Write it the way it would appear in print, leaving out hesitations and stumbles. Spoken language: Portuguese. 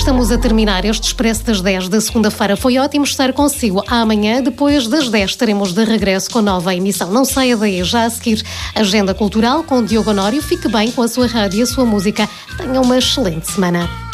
estamos a terminar este Expresso das 10 da segunda-feira. Foi ótimo estar consigo. Amanhã, depois das 10, estaremos de regresso com nova emissão. Não saia daí, já a seguir, Agenda Cultural com Diogo Honório. Fique bem com a sua rádio e a sua música. Tenha uma excelente semana.